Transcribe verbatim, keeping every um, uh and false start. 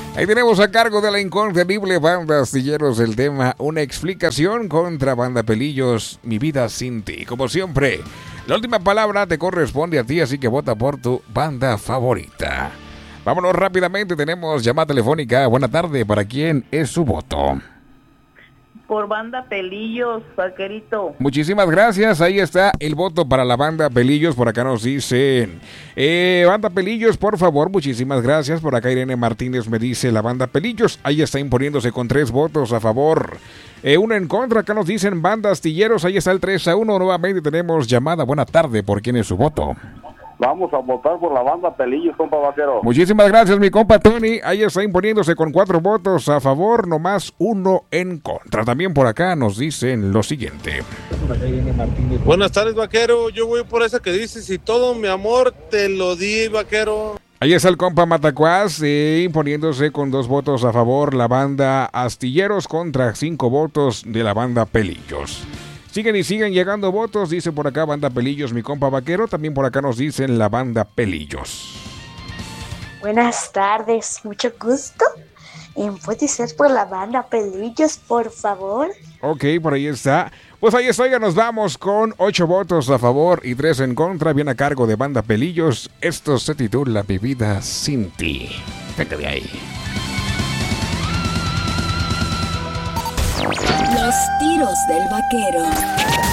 Ahí tenemos a cargo de la inconcebible Banda Astilleros el tema Una explicación contra Banda Pelillos, Mi vida sin ti. Como siempre, la última palabra te corresponde a ti, así que vota por tu banda favorita. Vámonos rápidamente, tenemos llamada telefónica. Buena tarde, ¿para quién es su voto? Por Banda Pelillos, vaquerito. Muchísimas gracias, ahí está el voto para la Banda Pelillos. Por acá nos dicen, eh, Banda Pelillos, por favor, muchísimas gracias. Por acá Irene Martínez me dice la Banda Pelillos, ahí está imponiéndose con tres votos a favor, eh, uno en contra. Acá nos dicen Banda Astilleros, ahí está el tres a uno. Nuevamente tenemos llamada. Buena tarde, ¿por quién es su voto? Vamos a votar por la Banda Pelillos, compa vaquero. Muchísimas gracias, mi compa Tony. Ahí está imponiéndose con cuatro votos a favor, nomás uno en contra. También por acá nos dicen lo siguiente. Buenas tardes, vaquero. Yo voy por esa que dice, si todo mi amor te lo di, vaquero. Ahí está el compa Matacuás, eh, imponiéndose con dos votos a favor, la Banda Astilleros contra cinco votos de la Banda Pelillos. Siguen y siguen llegando votos, dice por acá Banda Pelillos, mi compa vaquero. También por acá nos dicen la Banda Pelillos. Buenas tardes, mucho gusto. ¿Puede ser por la Banda Pelillos, por favor? Ok, por ahí está. Pues ahí está, ya nos vamos con ocho votos a favor y tres en contra. Viene a cargo de Banda Pelillos. Esto se titula Mi vida sin ti. Venga de ahí. Los tiros del vaquero.